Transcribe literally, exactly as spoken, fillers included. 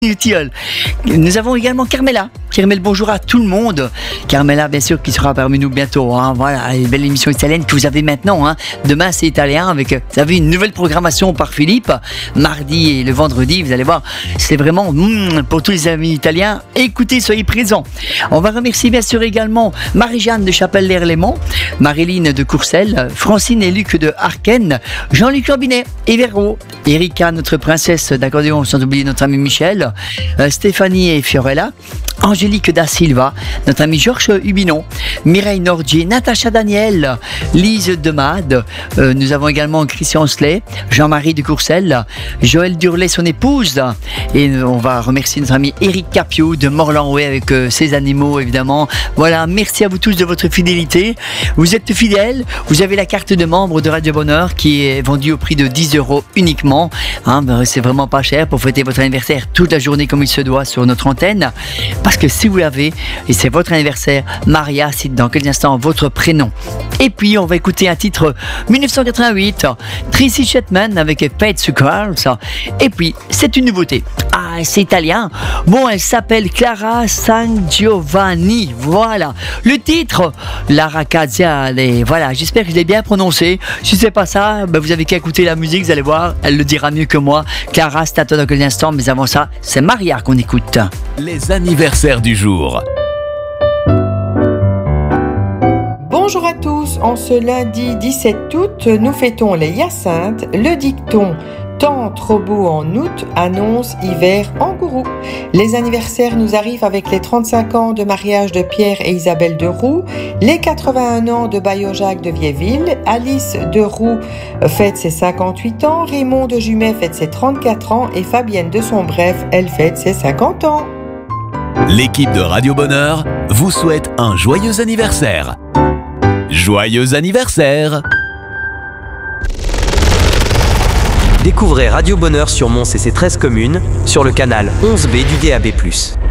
Tilleul. Nous avons également Carmela. Carmel, bonjour à tout le monde. Carmela, bien sûr, qui sera parmi nous bientôt. Hein. Voilà, une belle émission italienne que vous avez maintenant. Hein. Demain, c'est italien avec, vous avez une nouvelle programmation par Philippe. Mardi et le vendredi, vous allez voir, c'est vraiment mm, pour tous les amis italiens. Écoutez, soyez présents. On va remercier bien sûr également Marie-Jeanne de Chapelle-l'Air-Léman, Marilyn de Courcelles, Francine et Luc de Arken, Jean-Luc Robinet et Véro, Erika, notre princesse d'accordéon, sans oublier notre ami Michel, Euh, Stéphanie et Fiorella, Angélique da Silva, notre ami Georges Hubinon, Mireille Nordier, Natacha Daniel, Lise Demade, euh, nous avons également Christian Slay, Jean-Marie de Courcelles, Joël Durlet, son épouse, et on va remercier notre ami Éric Capio de Morlanoué avec euh, ses animaux évidemment. Voilà, merci à vous tous de votre fidélité. Vous êtes fidèles, vous avez la carte de membre de Radio Bonheur qui est vendue au prix de dix euros uniquement. Hein, c'est vraiment pas cher pour fêter votre anniversaire toute la journée comme il se doit sur notre antenne. Parce que si vous l'avez, et c'est votre anniversaire, Maria cite dans quelques instants votre prénom. Et puis on va écouter un titre dix-neuf cent quatre-vingt-huit, Tracy Chapman avec Paid to Girls. Et puis c'est une nouveauté. Ah, c'est italien. Bon, elle s'appelle Clara San Giovanni. Voilà. Le titre, La Ragazziale. Voilà, j'espère que je l'ai bien prononcé. Si c'est pas ça, ben vous avez qu'à écouter la musique, vous allez voir, elle le dira mieux que moi. Clara, c'est à toi dans quelques instants, mais avant ça, c'est Maria qu'on écoute. Les anniversaires du jour. Bonjour à tous, en ce lundi dix-sept août, nous fêtons les Hyacinthes. Le dicton « Temps trop beau en août » annonce hiver en gourou. Les anniversaires nous arrivent avec les trente-cinq ans de mariage de Pierre et Isabelle de Roux, les quatre-vingt-un ans de Bayo-Jacques de Viéville, Alice de Roux fête ses cinquante-huit ans, Raymond de Jumet fête ses trente-quatre ans et Fabienne de Sombref, elle fête ses cinquante ans. L'équipe de Radio Bonheur vous souhaite un joyeux anniversaire. Joyeux anniversaire! Découvrez Radio Bonheur sur Mons et ses treize communes sur le canal onze B du D A B plus.